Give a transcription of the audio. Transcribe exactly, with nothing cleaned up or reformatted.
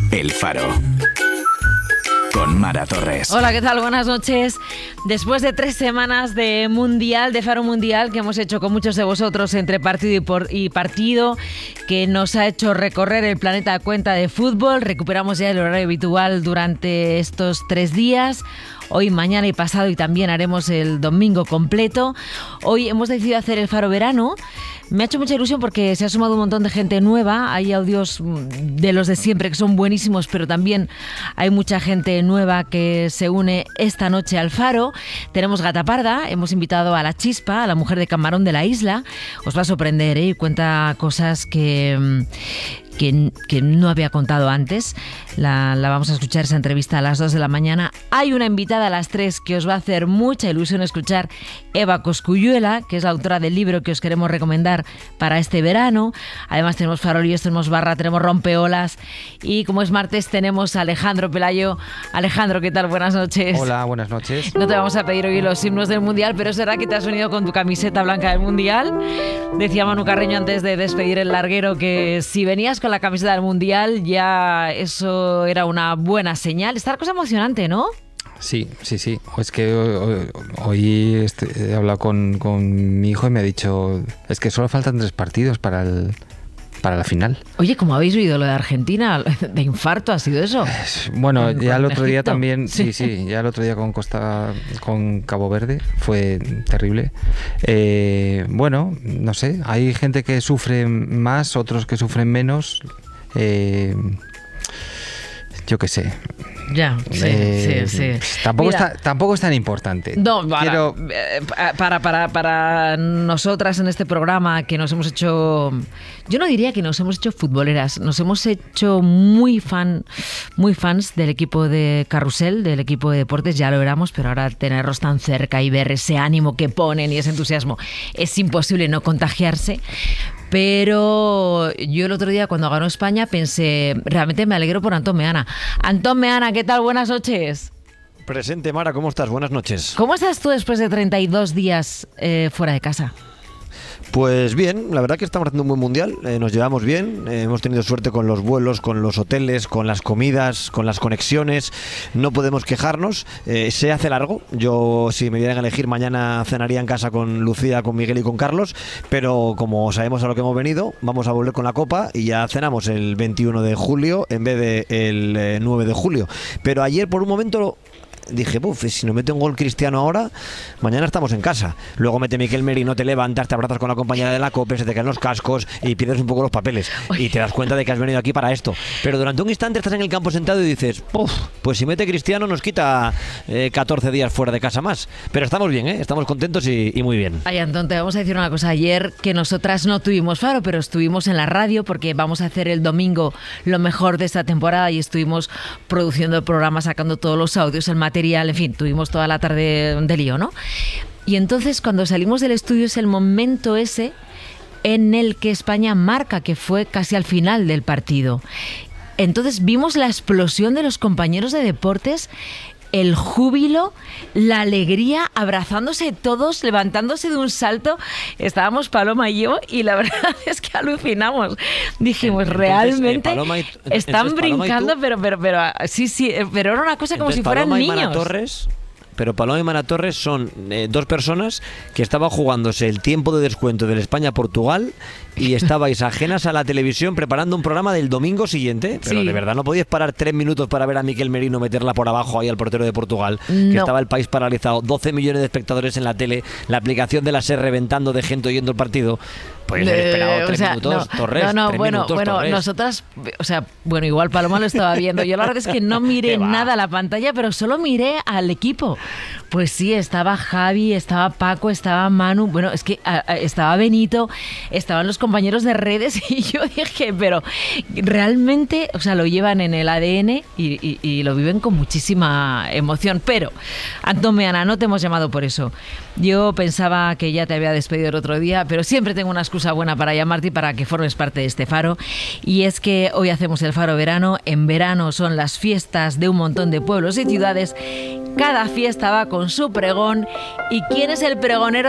El Faro. Con Mara Torres. Hola, ¿qué tal? Buenas noches. Después de tres semanas de Mundial, de Faro Mundial, que hemos hecho con muchos de vosotros entre partido y, por, y partido, que nos ha hecho recorrer el planeta a cuenta de fútbol, recuperamos ya el horario habitual durante estos tres días. Hoy, mañana y pasado, y también haremos el domingo completo. Hoy hemos decidido hacer el Faro Verano. Me ha hecho mucha ilusión porque se ha sumado un montón de gente nueva. Hay audios de los de siempre que son buenísimos, pero también hay mucha gente nueva que se une esta noche al Faro. Tenemos Gata Parda, hemos invitado a La Chispa, a la mujer de camarón de la isla. Os va a sorprender, ¿eh? Cuenta cosas que... Que, que no había contado antes. La, la vamos a escuchar esa entrevista a las dos de la mañana. Hay una invitada a las tres que os va a hacer mucha ilusión escuchar, Eva Cosculluela, que es la autora del libro que os queremos recomendar para este verano. Además tenemos farolillos, tenemos barra, tenemos rompeolas y como es martes tenemos a Alejandro Pelayo. Alejandro, ¿qué tal? Buenas noches. Hola, buenas noches. No te vamos a pedir hoy los himnos del Mundial, pero es verdad que te has venido con tu camiseta blanca del Mundial. Decía Manu Carreño antes de despedir el larguero que si venías con la camiseta del Mundial ya eso era una buena señal. Está la cosa emocionante, ¿no? Sí, sí, sí. Es que hoy, hoy este, he hablado con, con mi hijo y me ha dicho, es que solo faltan tres partidos para el para la final. Oye, ¿cómo habéis oído lo de Argentina? ¿De infarto ha sido eso? Bueno, ya el otro día Egipto. también, sí, sí, ya el otro día con Costa, con Cabo Verde fue terrible. Eh, bueno, no sé, hay gente que sufre más, otros que sufren menos. Eh, yo qué sé. Ya, sí, eh, sí, sí. Tampoco, Mira, está, tampoco es tan importante. No, para, Quiero... para, para, para nosotras en este programa que nos hemos hecho, yo no diría que nos hemos hecho futboleras, nos hemos hecho muy fan, muy fans del equipo de Carrusel, del equipo de deportes, ya lo éramos, pero ahora tenerlos tan cerca y ver ese ánimo que ponen y ese entusiasmo, es imposible no contagiarse. Pero yo el otro día cuando ganó España pensé, realmente me alegro por Antón Meana. Antón Meana, ¿qué tal? Buenas noches. Presente, Mara, ¿cómo estás? Buenas noches. ¿Cómo estás tú después de treinta y dos días eh, fuera de casa? Pues bien, la verdad que estamos haciendo un buen mundial, eh, nos llevamos bien, eh, hemos tenido suerte con los vuelos, con los hoteles, con las comidas, con las conexiones, no podemos quejarnos, eh, se hace largo, yo si me dieran a elegir mañana cenaría en casa con Lucía, con Miguel y con Carlos, pero como sabemos a lo que hemos venido, vamos a volver con la copa y ya cenamos el veintiuno de julio en vez de el eh, nueve de julio, pero ayer por un momento... dije, uff, si no mete un gol Cristiano ahora, mañana estamos en casa. Luego mete Miquel Merino, te levantas, te abrazas con la compañera de la COPE, se te caen los cascos y pierdes un poco los papeles. Y te das cuenta de que has venido aquí para esto. Pero durante un instante estás en el campo sentado y dices, uff, pues si mete Cristiano nos quita eh, catorce días fuera de casa más. Pero estamos bien, ¿eh? Estamos contentos y, y muy bien. Ay, Antón, te vamos a decir una cosa. Ayer que nosotras no tuvimos Faro, pero estuvimos en la radio porque vamos a hacer el domingo lo mejor de esta temporada y estuvimos produciendo el programa, sacando todos los audios, el material. En fin, tuvimos toda la tarde de lío, ¿no? Y entonces cuando salimos del estudio es el momento ese en el que España marca, que fue casi al final del partido. Entonces vimos la explosión de los compañeros de deportes, el júbilo, la alegría, abrazándose todos, levantándose de un salto. Estábamos Paloma y yo y la verdad es que alucinamos. Dijimos, entonces, realmente eh, y, están brincando, pero, pero, pero sí, sí, pero era una cosa como entonces, si fueran Paloma niños. Y Mana Torres, pero Paloma y Mana Torres son eh, dos personas que estaban jugándose el tiempo de descuento del España-Portugal y estabais ajenas a la televisión preparando un programa del domingo siguiente, pero sí. De verdad no podíais parar tres minutos para ver a Miquel Merino meterla por abajo ahí al portero de Portugal, no. Que estaba el país paralizado, doce millones de espectadores en la tele, la aplicación de la SER reventando de gente oyendo el partido. Podéis haber esperado tres o sea, minutos, no, Torres. No, no, tres bueno, minutos, bueno, Torres. nosotras, o sea, bueno, igual Paloma lo estaba viendo. Yo la verdad es que no miré nada a la pantalla, pero solo miré al equipo. Pues sí, estaba Javi, estaba Paco, estaba Manu, bueno, es que a, a, estaba Benito, estaban los compañeros de redes y yo dije, pero realmente, o sea, lo llevan en el A D N y, y, y lo viven con muchísima emoción. Pero, Antón Meana, no te hemos llamado por eso. Yo pensaba que ya te había despedido el otro día, pero siempre tengo una excusa buena para llamarte y para que formes parte de este Faro. Y es que hoy hacemos el Faro Verano. En verano son las fiestas de un montón de pueblos y ciudades. Cada fiesta va con su pregón. ¿Y quién es el pregonero